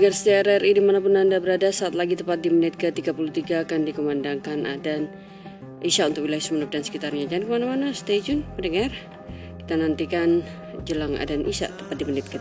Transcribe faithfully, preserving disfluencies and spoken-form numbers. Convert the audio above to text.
Pendengar setia R R I dimanapun Anda berada, saat lagi tepat di menit ke tiga puluh tiga akan dikumandangkan adzan Isya untuk wilayah Sumeneb dan sekitarnya. Jangan kemana-mana, stay tune pendengar. Kita nantikan jelang adzan Isya tepat di menit ke